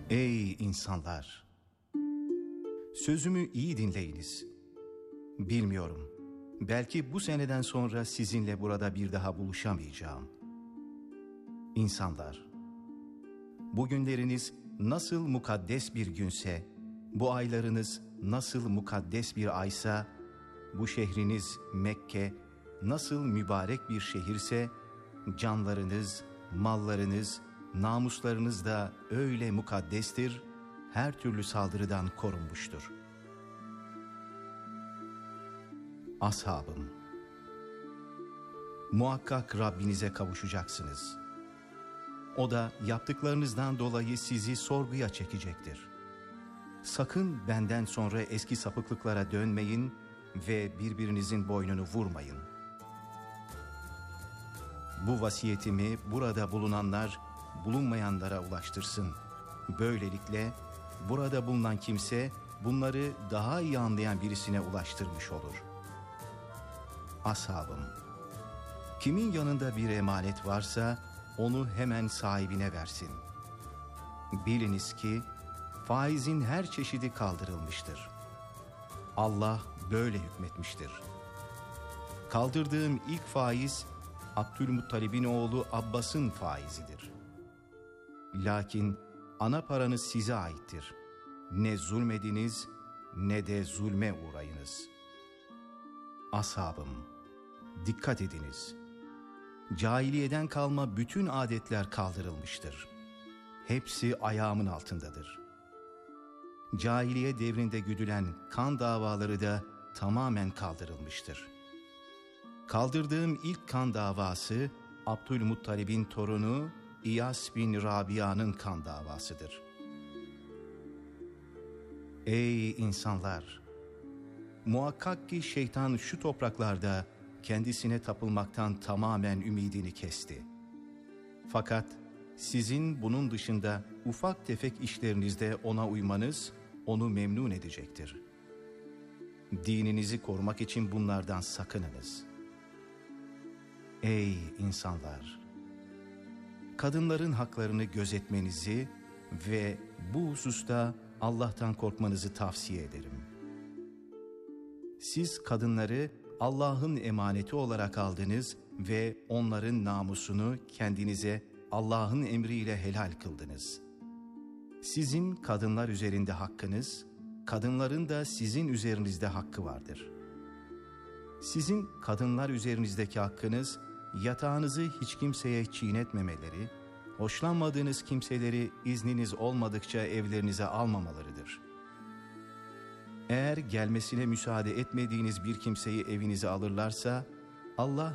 Ey insanlar! Sözümü iyi dinleyiniz. Bilmiyorum, belki bu seneden sonra sizinle burada bir daha buluşamayacağım. İnsanlar, bugünleriniz nasıl mukaddes bir günse, bu aylarınız nasıl mukaddes bir aysa, bu şehriniz Mekke nasıl mübarek bir şehirse, canlarınız, mallarınız, namuslarınız da öyle mukaddestir, her türlü saldırıdan korunmuştur. Ashabım, muhakkak Rabbinize kavuşacaksınız. O da yaptıklarınızdan dolayı sizi sorguya çekecektir. Sakın benden sonra eski sapıklıklara dönmeyin ve birbirinizin boynunu vurmayın. Bu vasiyetimi burada bulunanlar bulunmayanlara ulaştırsın. Böylelikle burada bulunan kimse bunları daha iyi anlayan birisine ulaştırmış olur. Ashabım, kimin yanında bir emanet varsa onu hemen sahibine versin. Biliniz ki faizin her çeşidi kaldırılmıştır. Allah böyle hükmetmiştir. Kaldırdığım ilk faiz Abdülmuttalib'in oğlu Abbas'ın faizidir. Lakin ana paranız size aittir. Ne zulmediniz ne de zulme uğrayınız. Ashabım, dikkat ediniz. Cahiliyeden kalma bütün adetler kaldırılmıştır. Hepsi ayağımın altındadır. Cahiliye devrinde güdülen kan davaları da tamamen kaldırılmıştır. Kaldırdığım ilk kan davası Abdülmuttalib'in torunu İyas bin Rabia'nın kan davasıdır. Ey insanlar! Muhakkak ki şeytan şu topraklarda kendisine tapılmaktan tamamen ümidini kesti. Fakat sizin bunun dışında ufak tefek işlerinizde ona uymanız onu memnun edecektir. Dininizi korumak için bunlardan sakınınız. Ey insanlar! Kadınların haklarını gözetmenizi ve bu hususta Allah'tan korkmanızı tavsiye ederim. Siz kadınları Allah'ın emaneti olarak aldınız ve onların namusunu kendinize Allah'ın emriyle helal kıldınız. Sizin kadınlar üzerinde hakkınız, kadınların da sizin üzerinizde hakkı vardır. Sizin kadınlar üzerinizdeki hakkınız, yatağınızı hiç kimseye çiğnetmemeleri, hoşlanmadığınız kimseleri izniniz olmadıkça evlerinize almamalarıdır. Eğer gelmesine müsaade etmediğiniz bir kimseyi evinize alırlarsa, Allah